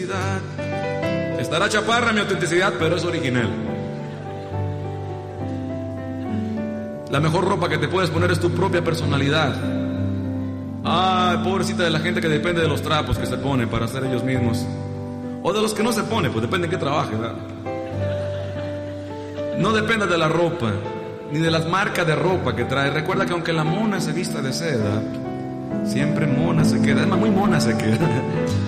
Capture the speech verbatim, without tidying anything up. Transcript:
autenticidad. Estará chaparra mi autenticidad, pero es original. La mejor ropa que te puedes poner es tu propia personalidad. Ay, pobrecita de la gente que depende de los trapos que se ponen para ser ellos mismos. O de los que no se ponen, pues depende en qué trabaje, ¿verdad? No dependa de la ropa, ni de las marcas de ropa que trae. Recuerda que aunque la mona se vista de seda, siempre mona se queda. Es más, muy mona se queda.